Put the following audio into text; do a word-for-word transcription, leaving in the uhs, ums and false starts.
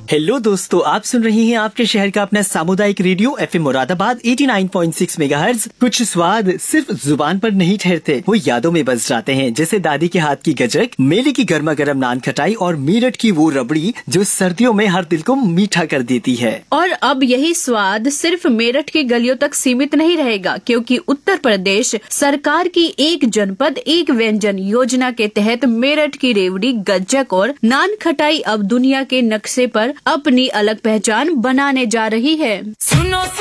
Hello दोस्तों, आप सुन रहे हैं आपके शहर का अपना सामुदायिक रेडियो एफएम मुरादाबाद नवासी पॉइंट छह मेगाहर्ट्ज। कुछ स्वाद सिर्फ जुबान पर नहीं ठहरते, वो यादों में बस जाते हैं। जैसे दादी के हाथ की गजक, मेले की गर्मा गर्म नान खटाई और मीरठ की वो रबड़ी जो सर्दियों में हर दिल को मीठा कर देती है। और अब यही स्वाद सिर्फ मेरठ की गलियों तक सीमित नहीं रहेगा, क्योंकि उत्तर प्रदेश सरकार की एक जनपद एक व्यंजन योजना के तहत मेरठ की रेवड़ी, गज्जक और नान खटाई अब दुनिया के नक्शे पर अपनी अलग पहचान बनाने जा रही है। सुनो